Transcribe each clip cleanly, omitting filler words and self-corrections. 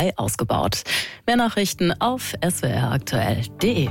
A3 ausgebaut. Mehr Nachrichten auf swraktuell.de.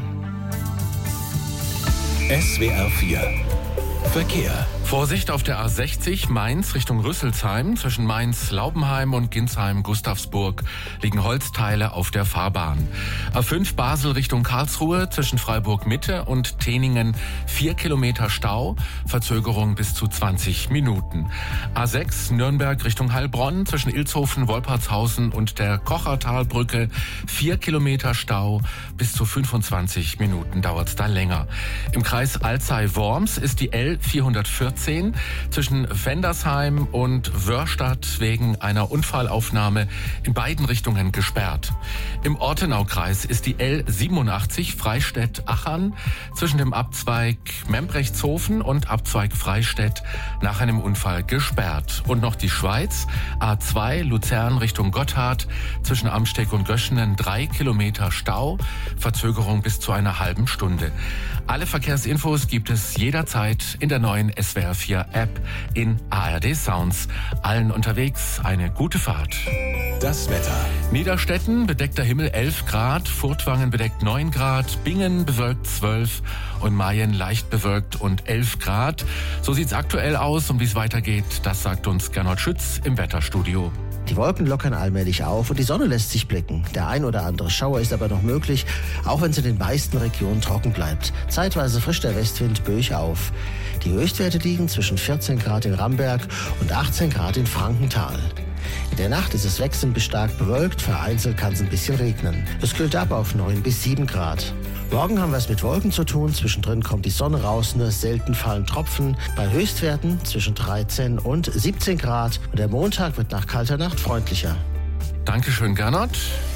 SWR 4 Verkehr. Vorsicht auf der A60 Mainz Richtung Rüsselsheim. Zwischen Mainz-Laubenheim und Ginsheim-Gustavsburg liegen Holzteile auf der Fahrbahn. A5 Basel Richtung Karlsruhe zwischen Freiburg-Mitte und Teningen 4 Kilometer Stau, Verzögerung bis zu 20 Minuten. A6 Nürnberg Richtung Heilbronn zwischen Ilshofen, Wolpertshausen und der Kochertalbrücke 4 Kilometer Stau, bis zu 25 Minuten dauert's da länger. Im Kreis Alzey-Worms ist die L414 zwischen Vendersheim und Wörstadt wegen einer Unfallaufnahme in beiden Richtungen gesperrt. Im Ortenaukreis ist die L87 Freistädt-Achern zwischen dem Abzweig Membrechtshofen und Abzweig Freistädt nach einem Unfall gesperrt. Und noch die Schweiz, A2 Luzern Richtung Gotthard zwischen Amsteg und Göschenen 3 Kilometer Stau, Verzögerung bis zu einer halben Stunde. Alle Verkehrsinfos gibt es jederzeit in der neuen SWR 4 App in ARD Sounds. Allen unterwegs eine gute Fahrt. Das Wetter. Niederstetten bedeckter Himmel 11 Grad, Furtwangen bedeckt 9 Grad, Bingen bewölkt 12 und Mayen leicht bewölkt und 11 Grad. So sieht's aktuell aus und wie es weitergeht, das sagt uns Gernot Schütz im Wetterstudio. Die Wolken lockern allmählich auf und die Sonne lässt sich blicken. Der ein oder andere Schauer ist aber noch möglich, auch wenn es in den meisten Regionen trocken bleibt. Zeitweise frischt der Westwind böig auf. Die Höchstwerte liegen zwischen 14 Grad in Ramberg und 18 Grad in Frankenthal. In der Nacht ist es wechselnd bis stark bewölkt, vereinzelt kann es ein bisschen regnen. Es kühlt ab auf 9 bis 7 Grad. Morgen haben wir es mit Wolken zu tun, zwischendrin kommt die Sonne raus, nur selten fallen Tropfen. Bei Höchstwerten zwischen 13 und 17 Grad und der Montag wird nach kalter Nacht freundlicher. Dankeschön, Gernot.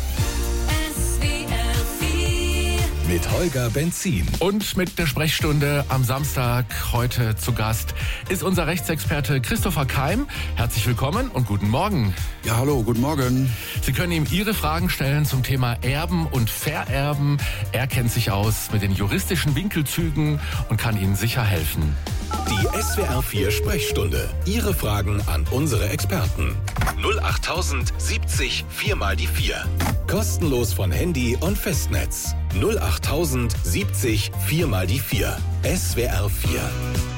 Mit Holger Benzin. Und mit der Sprechstunde am Samstag heute zu Gast ist unser Rechtsexperte Christopher Keim. Herzlich willkommen und guten Morgen. Ja, hallo, guten Morgen. Sie können ihm Ihre Fragen stellen zum Thema Erben und Vererben. Er kennt sich aus mit den juristischen Winkelzügen und kann Ihnen sicher helfen. Die SWR 4 Sprechstunde. Ihre Fragen an unsere Experten. 08000 70 4 mal die 4. Kostenlos von Handy und Festnetz. 08000 70 4 mal die 4. SWR 4.